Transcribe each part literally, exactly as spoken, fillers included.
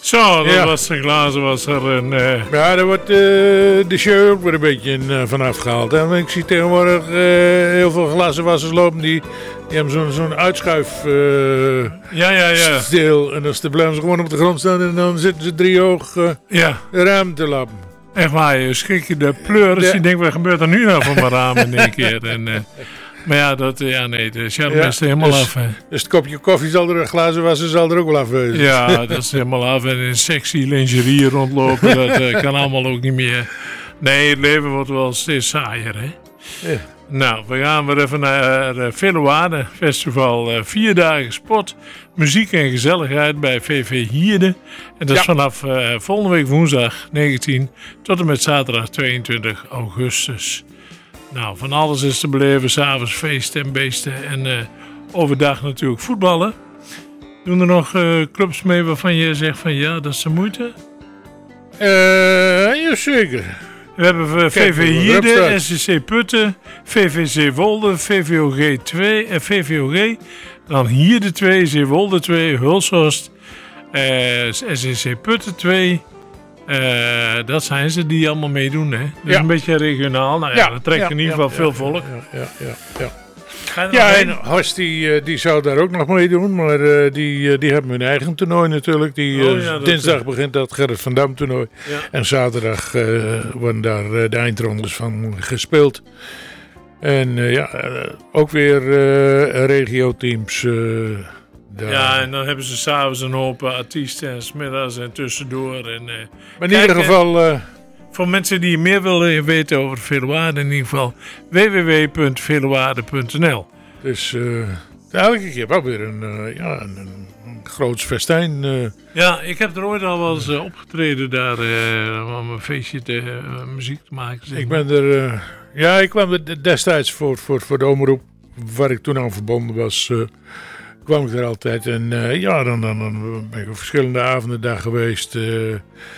Zo, dat Ja. was de glazen was er. En, uh... Ja, daar wordt uh, de show ook weer een beetje in, uh, vanaf gehaald. En ik zie tegenwoordig uh, heel veel glazenwassers lopen die, die hebben zo'n zo'n uitschuif uh, ja, ja, ja. stil. En als de blijven ze gewoon op de grond staan en dan zitten ze driehoog uh, ja. de raam te lappen. Echt waar, je schrik je de pleuris. Ja. Je denkt, wat gebeurt er nu nou van mijn raam in één keer? En, uh, maar ja, dat, ja, nee, de charme Ja, is er helemaal dus, af. Hè. Dus het kopje koffie zal er, glazenwasser zal er ook wel afwezen. Ja, dat is helemaal af. En in sexy lingerie rondlopen, dat uh, kan allemaal ook niet meer. Nee, het leven wordt wel steeds saaier, hè. Ja. Nou, we gaan weer even naar het Veluade Festival. Uh, vier dagen sport, muziek en gezelligheid bij V V Hierde. En dat is Ja. vanaf uh, volgende week woensdag negentien tot en met zaterdag tweeëntwintig augustus. Nou, van alles is te beleven. 's Avonds feesten en beesten. En uh, overdag natuurlijk voetballen. Doen er nog uh, clubs mee waarvan je zegt van ja, dat is de moeite? Uh, jazeker. We hebben uh, V V Hierde, Hierde, S C C Putten, V V Zeewolde, V V O G twee en uh, V V O G. Dan Hierde twee, Zeewolde twee, Hulshorst, uh, S C C Putten twee. Uh, dat zijn ze die allemaal meedoen, hè? Dus ja. een beetje regionaal. Nou ja, ja dat trekt ja, in ieder geval ja, veel ja, volk. Ja, ja, ja. ja. Ja, ja en Horst die, die zou daar ook nog meedoen, maar uh, die, die hebben hun eigen toernooi natuurlijk. Die, uh, oh, ja, dinsdag dat, begint dat Gerrit van Dam toernooi. Ja. En zaterdag uh, worden daar uh, de eindrondes van gespeeld. En uh, ja, uh, ook weer uh, regio-teams. Uh, Daar. Ja, en dan hebben ze s'avonds een hoop artiesten en 's middags en tussendoor. En, uh, maar in kijk, ieder geval... Uh, voor mensen die meer willen weten over Veluade, in ieder geval w w w punt veluade punt n l. Dus uh, elke keer wel weer een, uh, ja, een, een groot festijn. Uh. Ja, ik heb er ooit al wel eens uh, opgetreden daar uh, om een feestje te, uh, muziek te maken. Zeg ik ben er... Uh, ja, ik kwam er destijds voor, voor, voor de omroep waar ik toen aan verbonden was... Uh, kwam ik er altijd en uh, ja, dan, dan, dan ben ik op verschillende avonden daar geweest. Uh, uh,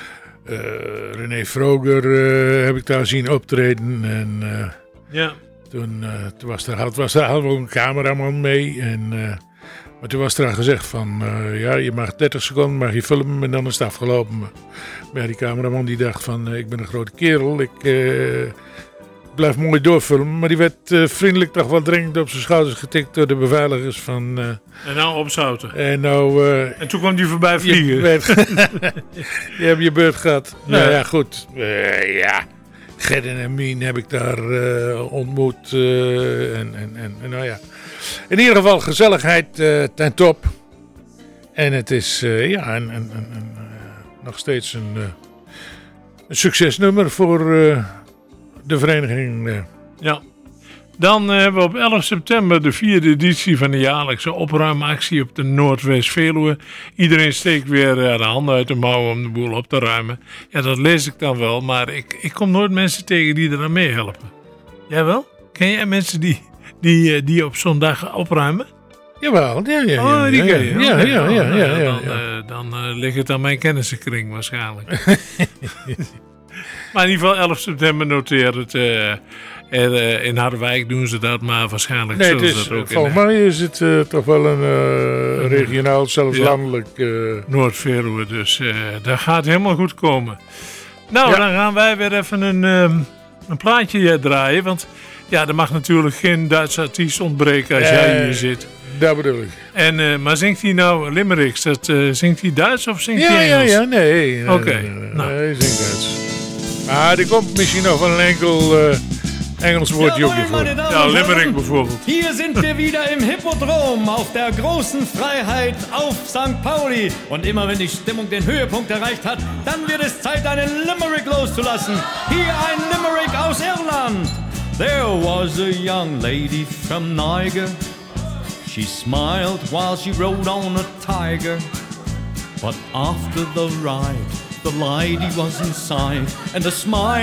René Vroger uh, heb ik daar zien optreden en uh, ja. toen, uh, toen was er, had, was er had ook een cameraman mee en uh, maar toen was er al gezegd van uh, ja, je mag dertig seconden mag je filmen en dan is het afgelopen. Maar ja, die cameraman die dacht van uh, ik ben een grote kerel, ik uh, blijf mooi doorfilmen, maar die werd uh, vriendelijk toch wel dringend op zijn schouders getikt door de beveiligers van... Uh, en nou opzouten. En nou... Uh, en toen kwam die voorbij vliegen. Je, werd, je hebt je beurt gehad. Ja. Nou ja, goed. Uh, ja, Gerden en Mien heb ik daar uh, ontmoet. Uh, en, en, en, en nou ja. In ieder geval gezelligheid uh, ten top. En het is uh, ja, een, een, een, een, uh, nog steeds een, uh, een succesnummer voor... Uh, de vereniging. Uh. Ja. Dan uh, hebben we op elf september de vierde editie van de jaarlijkse opruimactie op de Noordwest-Veluwe. Iedereen steekt weer uh, de handen uit de mouwen om de boel op te ruimen. Ja, dat lees ik dan wel, maar ik, ik kom nooit mensen tegen die er aan meehelpen. Jij wel? Ken jij mensen die, die, uh, die op zo'n dag opruimen? Jawel, ja, ja, ja. Oh, die ken je. Ja, ja, ja. ja, ja, ja, ja. Dan, uh, dan uh, ligt het aan mijn kennissenkring waarschijnlijk. Maar in ieder geval elf september noteer het. Uh, er, uh, in Harderwijk doen ze dat, maar waarschijnlijk nee, zullen het is, ze dat ook volgens in... mij is het uh, toch wel een uh, regionaal, zelfs ja. landelijk... Uh... Noord-Veluwe, dus uh, dat gaat helemaal goed komen. Nou, ja. Dan gaan wij weer even een, um, een plaatje draaien, want ja, er mag natuurlijk geen Duitse artiest ontbreken als uh, jij hier zit. Dat bedoel ik. En, uh, maar zingt hij nou Limericks? Dat, uh, zingt hij Duits of zingt ja, hij Engels? Ja, ja, nee. Oké. Okay. Nee, nee, nee, nou. nee, hij zingt Duits. Maar er komt misschien nog wel een enkel uh, Engels woordje op je voor. Ja, Limerick bijvoorbeeld. Hier sind wir wieder im Hippodrom auf der großen Freiheit auf Sankt Pauli. Und immer wenn die Stimmung den Höhepunkt erreicht hat, dann wird es Zeit, einen Limerick loszulassen. Hier ein Limerick aus Irland. There was a young lady from Niger. She smiled while she rode on a tiger. But after the ride, the lady was inside, and the smile